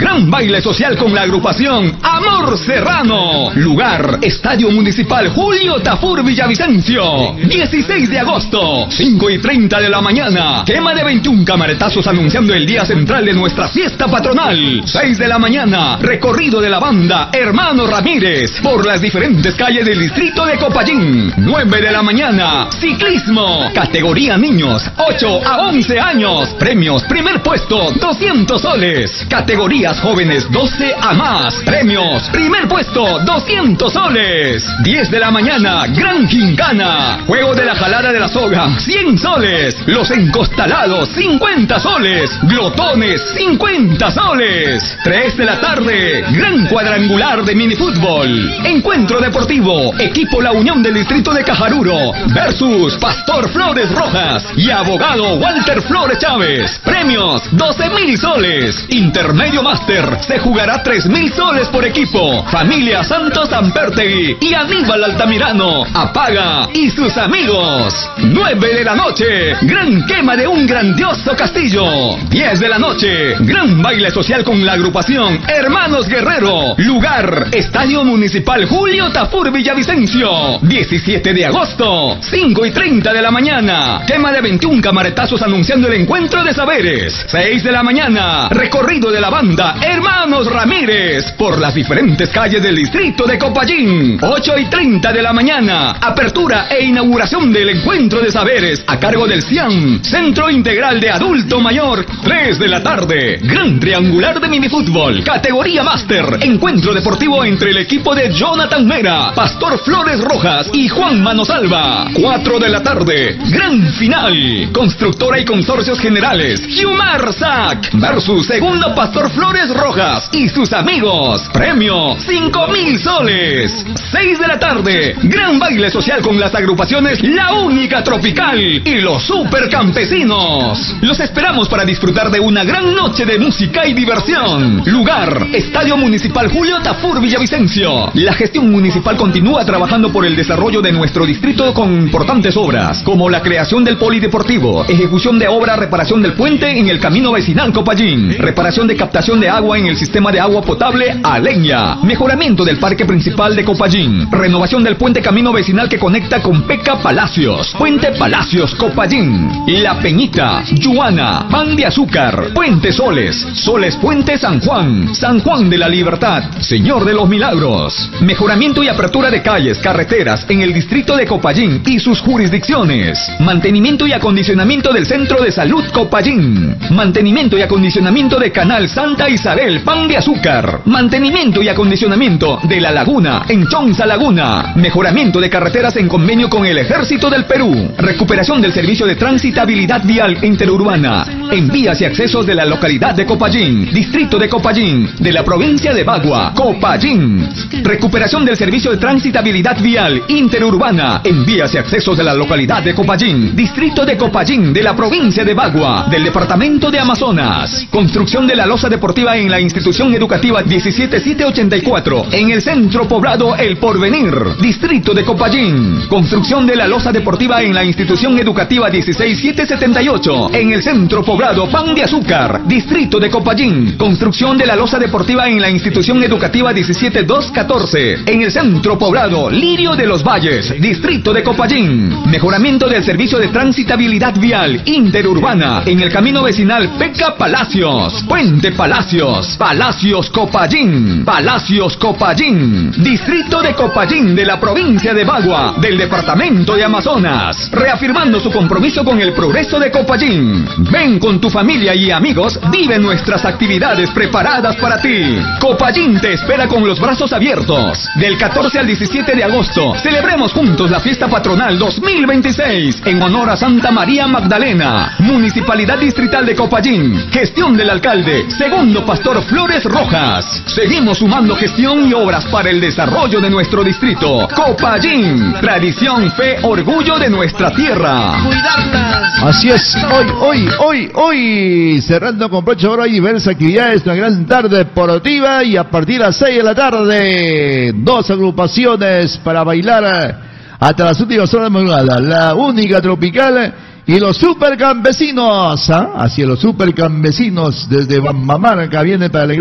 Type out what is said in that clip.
gran baile social con la agrupación Amor Serrano. Lugar, Estadio Municipal Julio Tafur Villavicencio. 16 de agosto, 5:30 de la mañana. Quema de 21 camaretazos anunciando el día central de nuestra fiesta patronal. 6 de la mañana, recorrido de la banda Hermanos Ramírez por las diferentes calles del distrito de Copayín. 9 de la mañana, ciclismo, categoría niños, 8 a 11 años. Premios, primer puesto, 200 soles. Categorías jóvenes, 12 a más. Premios, primer puesto, 200 soles. 10 de la mañana, gran gincana. Juego de la jalada de la soga, 100 soles. Los encostalados, 50 soles. Glotones, 50 soles. 3 de la tarde, gran cuadrangular de minifútbol. Encuentro deportivo, equipo La Unión del distrito de Cajaruro versus Pastor Flores Rojas y abogado Walter Flores Chávez. Premios, 12,000 soles. Intermedio máster, se jugará 3,000 soles por equipo. Familia Santos Ampertegui y Aníbal Altamirano, Apaga y sus amigos. 9 de la noche, gran quema de un grandioso castillo. 10 de la noche, gran baile social con la agrupación Hermanos Guerrero. Lugar, Estadio Municipal Julio Tafur Villavicencio. 17 de agosto, 5:30 de la mañana. Quema de 21 camaretazos anunciando el encuentro de saberes. 6 de la mañana, recorrido de la banda Hermanos Ramírez por las diferentes calles del distrito de Copayín. 8:30 de la mañana, apertura e inauguración del encuentro de saberes a cargo del CIAM, Centro Integral de Adulto Mayor. 3 de la tarde, gran triangular de minifútbol, categoría máster, encuentro deportivo entre el equipo de Jonathan Mera, Pastor Flores Rojas y Juan Manosalva. 4 de la tarde, gran final, constructora y consorcios generales, Humar Sac versus segundo Pastor Flores Rojas y sus amigos. Premio, 5,000 soles. 6 de la tarde, gran baile social con las agrupaciones La Única Tropical y los Supercampesinos. Los esperamos para disfrutar de una gran noche de música y diversión. Lugar, Estadio Municipal Julio Tafur Villavicencio. La gestión municipal continúa trabajando por el desarrollo de nuestro distrito con importantes obras, como la creación del polideportivo, ejecución de obra, reparación del puente en el camino vecinal Copayín, reparación de captación de agua en el sistema de agua potable Aleña, mejoramiento del parque principal de Copayín, renovación del puente camino vecinal que conecta con Peca Palacios, Puente Palacios Copayín, La Peñita, Yuana, Pan de Azúcar, Puente Soles, Soles Puente San Juan, San Juan de la Libertad, Señor de los Milagros, mejoramiento y apertura de calles, carreteras en el distrito de Copayín y sus jurisdicciones, mantenimiento y acondicionamiento del Centro de Salud Copayín, mantenimiento y acondicionamiento de Canal Santa Isabel, Pan de Azúcar, mantenimiento y acondicionamiento de La Laguna en Chonza Laguna, mejoramiento de carreteras en convenio con el Ejército del Perú, recuperación del servicio de transitabilidad vial interurbana en vías y accesos de la localidad de Copayín, distrito de Copayín, de la provincia de Bagua, Copayín, recuperación del servicio de transitabilidad vial interurbana en vías y accesos de la localidad de Copayín, distrito de Copayín, de la provincia de Bagua, del departamento de Amazonas, construcción de la losa deportiva en la institución educativa 17784 en el centro poblado El Porvenir, distrito de Copayín, construcción de la losa deportiva en la institución educativa 16778 en el centro poblado Pan de Azúcar, distrito de Copayín, construcción de la losa deportiva en la institución educativa 17214 en el centro poblado Lirio de los Valles, distrito de Copayín, mejoramiento del servicio de transitabilidad vial interurbana en el camino vecinal Peca Palacios, Puente Palacios, Palacios Copayín, Palacios Copayín, distrito de Copayín, de la provincia de Bagua, del departamento de Amazonas, reafirmando su compromiso con el progreso de Copayín. Ven con tu familia y amigos, vive nuestras actividades preparadas para ti. Copayín te espera con los brazos abiertos. Del 14 al 17 de agosto, celebremos juntos la fiesta patronal 2026 en honor a Santa María Magdalena. Municipalidad Distrital de Copayín, gestión del alcalde, segundo Pastor Flores Rojas. Seguimos sumando gestión y obras para el desarrollo de nuestro distrito. Copayín, tradición, fe, orgullo de nuestra tierra. Así es, hoy, cerrando con broche de oro, hay diversas actividades, una gran tarde deportiva y a partir de las 6 de la tarde, 2 agrupaciones para bailar hasta las últimas horas de madrugada. La Única Tropical y los Supercampesinos, así es, los Supercampesinos desde Bambamarca vienen para alegrar